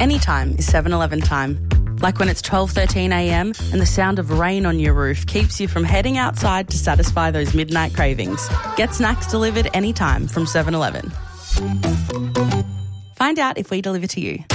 Anytime is 7-Eleven time. Like when it's 12:13am and the sound of rain on your roof keeps you from heading outside to satisfy those midnight cravings. Get snacks delivered anytime from 7-Eleven. Find out if we deliver to you.